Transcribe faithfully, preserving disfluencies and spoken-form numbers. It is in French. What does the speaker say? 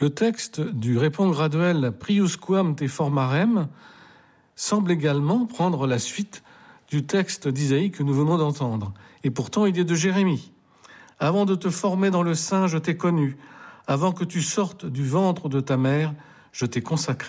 Le texte du Répond graduel Priusquam te formarem semble également prendre la suite du texte d'Isaïe que nous venons d'entendre. Et pourtant, il est de Jérémie. « Avant de te former dans le sein, je t'ai connu. Avant que tu sortes du ventre de ta mère, je t'ai consacré. »